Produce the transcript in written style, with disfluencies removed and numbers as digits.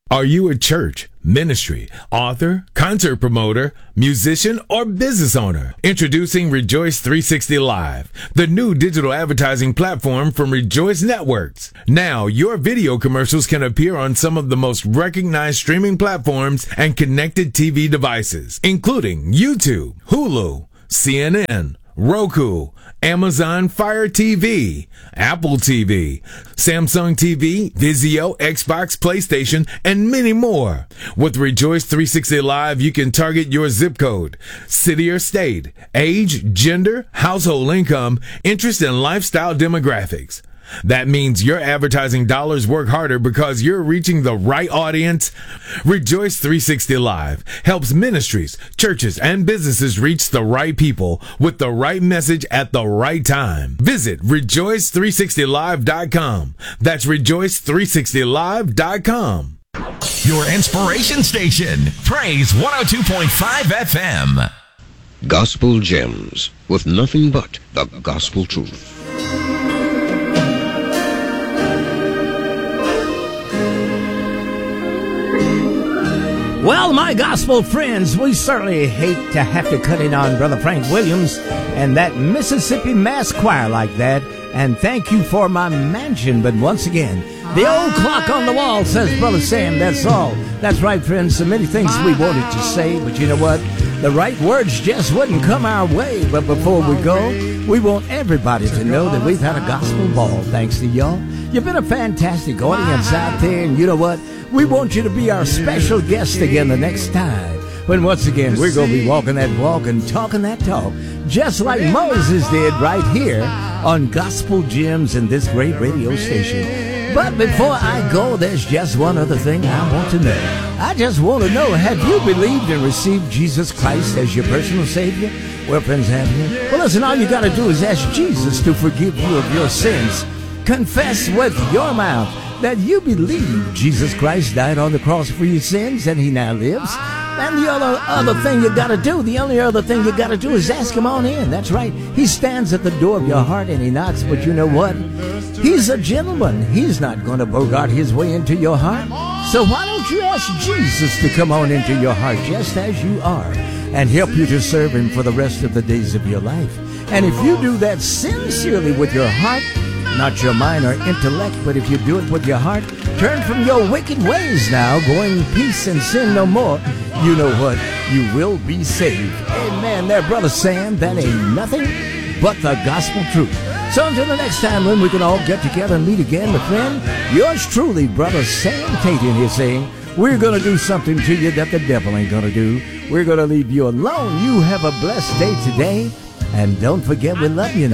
Are you a church, ministry, author, concert promoter, musician, or business owner? Introducing Rejoice 360 Live, the new digital advertising platform from Rejoice Networks. Now, your video commercials can appear on some of the most recognized streaming platforms and connected TV devices, including YouTube, Hulu, CNN, Roku, Amazon Fire TV, Apple TV, Samsung TV, Vizio, Xbox, PlayStation, and many more. With Rejoice 360 Live, you can target your zip code, city or state, age, gender, household income, interest, and lifestyle demographics. That means your advertising dollars work harder because you're reaching the right audience. Rejoice 360 Live helps ministries, churches, and businesses reach the right people with the right message at the right time. Visit rejoice360live.com. That's rejoice360live.com. Your inspiration station, Praise 102.5 FM. Gospel Gems, with nothing but the gospel truth. Well, my gospel friends, we certainly hate to have to cut in on Brother Frank Williams and that Mississippi Mass Choir like that. And thank you for my mansion. But once again, the old clock on the wall says, Brother Sam, that's all. That's right, friends. So many things we wanted to say, but you know what? The right words just wouldn't come our way. But before we go, we want everybody to know that we've had a gospel ball, thanks to y'all. You've been a fantastic audience out there, and you know what? We want you to be our special guest again the next time. When once again, we're going to be walking that walk and talking that talk, just like Moses did right here on Gospel Gems in this great radio station. But before I go, there's just one other thing I want to know. I just want to know, have you believed and received Jesus Christ as your personal Savior? Well, friends, have you? Well, listen, all you got to do is ask Jesus to forgive you of your sins. Confess with your mouth that you believe Jesus Christ died on the cross for your sins and he now lives. And the other thing you got to do, the only other thing you got to do is ask him on in. That's right. He stands at the door of your heart and he knocks, but you know what? He's a gentleman. He's not going to bogart his way into your heart. So why don't you ask Jesus to come on into your heart just as you are and help you to serve him for the rest of the days of your life. And if you do that sincerely with your heart, not your mind or intellect, but if you do it with your heart, turn from your wicked ways now, going in peace and sin no more, you know what? You will be saved. Amen there, Brother Sam. That ain't nothing but the gospel truth. So until the next time when we can all get together and meet again, my friend, yours truly, Brother Sam Tatum here saying, we're going to do something to you that the devil ain't going to do. We're going to leave you alone. You have a blessed day today. And don't forget, we love you now.